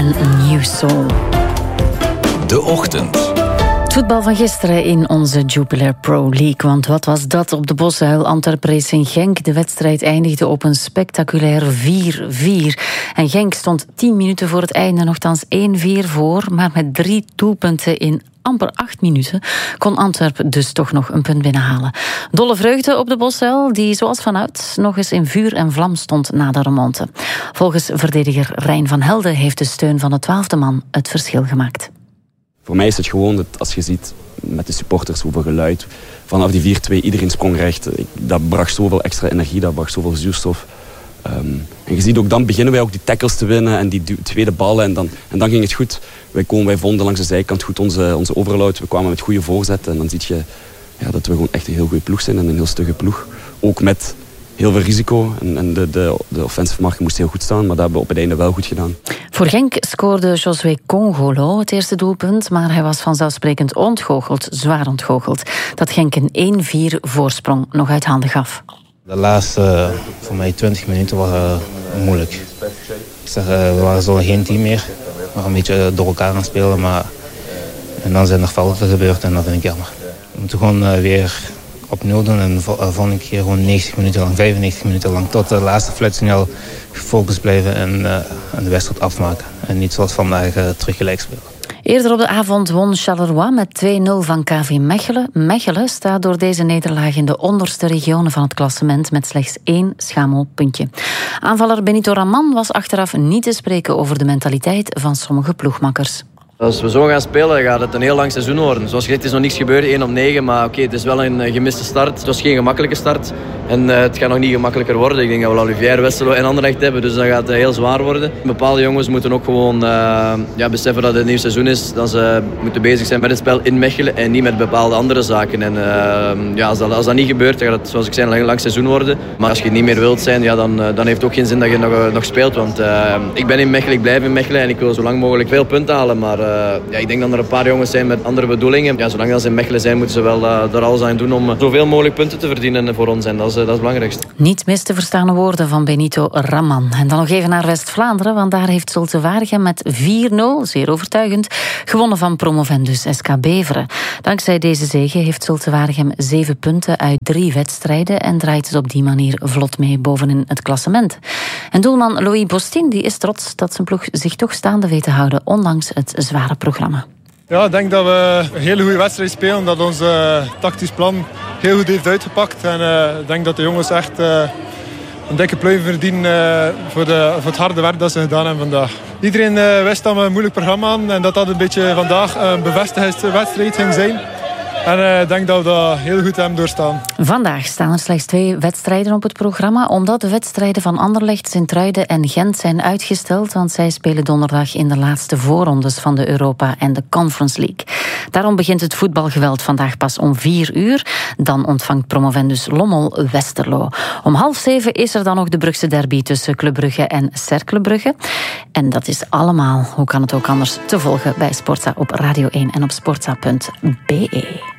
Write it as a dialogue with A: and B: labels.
A: en New Soul.
B: De Ochtend.
A: Voetbal van gisteren in onze Jupiler Pro League. Want wat was dat op de Bosuil? Antwerp Racing Genk. De wedstrijd eindigde op een spectaculair 4-4. En Genk stond 10 minuten voor het einde nogthans 1-4 voor. Maar met 3 doelpunten in amper 8 minuten kon Antwerp dus toch nog een punt binnenhalen. Dolle vreugde op de Bosuil, die zoals vanuit nog eens in vuur en vlam stond na de remonte. Volgens verdediger Rijn van Helden heeft de steun van de 12e man het verschil gemaakt.
C: Voor mij is het gewoon, dat als je ziet met de supporters hoeveel geluid, vanaf die 4-2 iedereen sprong recht. Dat bracht zoveel extra energie, dat bracht zoveel zuurstof. En je ziet ook, dan beginnen wij ook die tackles te winnen en die tweede ballen. En dan ging het goed. Wij vonden langs de zijkant goed onze overload. We kwamen met goede voorzetten. En dan zie je dat we gewoon echt een heel goede ploeg zijn en een heel stugge ploeg. Ook met heel veel risico. En de offensive markt moest heel goed staan, maar dat hebben we op het einde wel goed gedaan.
A: Voor Genk scoorde Josué Congolo het eerste doelpunt, maar hij was vanzelfsprekend ontgoocheld, zwaar ontgoocheld, dat Genk een 1-4 voorsprong nog uit handen gaf.
D: De laatste, voor mij 20 minuten, waren moeilijk. Ik zeg, we waren zo geen team meer. We waren een beetje door elkaar aan het spelen, en dan zijn er fouten gebeurd en dat vind ik jammer. We moeten gewoon weer opnieuw doen en volgende keer gewoon 90 minuten lang, 95 minuten lang, tot de laatste fluitsignaal gefocust blijven en de wedstrijd afmaken. En niet zoals vandaag terug gelijk spelen.
A: Eerder op de avond won Charleroi met 2-0 van KV Mechelen. Mechelen staat door deze nederlaag in de onderste regionen van het klassement met slechts 1 schamelpuntje. Aanvaller Benito Raman was achteraf niet te spreken over de mentaliteit van sommige ploegmakkers.
E: Als we zo gaan spelen, gaat het een heel lang seizoen worden. Zoals gezegd, is nog niks gebeurd, 1-9, maar oké, het is wel een gemiste start. Het was geen gemakkelijke start en het gaat nog niet gemakkelijker worden. Ik denk dat we Olivier, Westerlo en Anderlecht hebben, dus dat gaat heel zwaar worden. Bepaalde jongens moeten ook gewoon beseffen dat het een nieuw seizoen is, dat ze moeten bezig zijn met het spel in Mechelen en niet met bepaalde andere zaken. En als dat niet gebeurt, dan gaat het, zoals ik zei, een lang seizoen worden. Maar als je niet meer wilt zijn, dan heeft het ook geen zin dat je nog speelt. Want ik ben in Mechelen, ik blijf in Mechelen en ik wil zo lang mogelijk veel punten halen, maar ik denk dat er een paar jongens zijn met andere bedoelingen. Ja, zolang ze in Mechelen zijn, moeten ze wel er alles aan doen om zoveel mogelijk punten te verdienen voor ons. En dat is het belangrijkste.
A: Niet mis te verstaande woorden van Benito Raman. En dan nog even naar West-Vlaanderen, want daar heeft Zulte Waregem met 4-0, zeer overtuigend, gewonnen van promovendus SK Beveren. Dankzij deze zege heeft Zulte Waregem 7 punten uit 3 wedstrijden en draait het op die manier vlot mee bovenin het klassement. En doelman Louis Bostin die is trots dat zijn ploeg zich toch staande weet te houden, ondanks het zware programma.
F: Ja, ik denk dat we een hele goede wedstrijd spelen. Dat ons tactisch plan heel goed heeft uitgepakt. En ik denk dat de jongens echt een dikke pluim verdienen voor het harde werk dat ze gedaan hebben vandaag. Iedereen wist dat we een moeilijk programma hadden en dat een beetje vandaag een bevestigde wedstrijd ging zijn. En ik denk dat we dat heel goed hebben doorstaan.
A: Vandaag staan er slechts 2 wedstrijden op het programma, omdat de wedstrijden van Anderlecht, Sint-Truiden en Gent zijn uitgesteld, want zij spelen donderdag in de laatste voorrondes van de Europa en de Conference League. Daarom begint het voetbalgeweld vandaag pas om 4 uur. Dan ontvangt promovendus Lommel Westerlo. Om 6:30 is er dan nog de Brugse derby tussen Club Brugge en Cercle Brugge. En dat is allemaal, hoe kan het ook anders, te volgen bij Sportza op Radio 1 en op sportza.be.